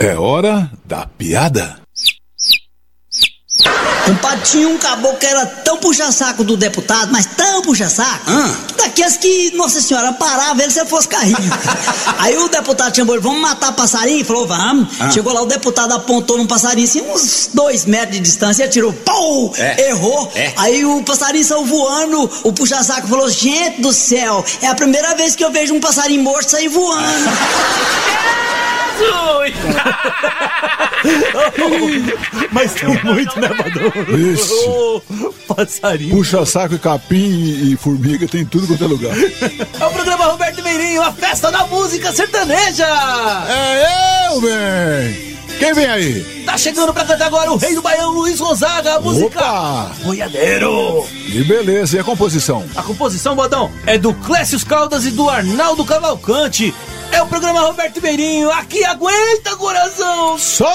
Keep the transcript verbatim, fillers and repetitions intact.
É hora da piada. Compadre, tinha um caboclo que era tão puxa-saco do deputado, mas tão puxa-saco, ah. daqueles que, nossa senhora, parava ele se ele fosse carrinho. Aí o deputado chamou ele, vamos matar passarinho? Falou, vamos. Ah. Chegou lá, o deputado apontou num passarinho assim, uns dois metros de distância, e atirou, pau! É. Errou. É. Aí o passarinho saiu voando, o puxa-saco falou, gente do céu, é a primeira vez que eu vejo um passarinho morto sair voando. Mas tem muito, né, Badão? Isso. Oh, passarinho. Puxa saco e capim e, e formiga tem tudo quanto é lugar. É o programa Roberto Meirinho, a festa da música sertaneja. É eu, bem. Quem vem aí? Tá chegando pra cantar agora o rei do Baião, Luiz Gonzaga, a música Opa! Boiadeiro. Que beleza, e a composição? A composição, Badão, é do Clécio Caldas e do Arnaldo Cavalcante. É o programa Roberto Meirinho, aqui aguenta, coração. Só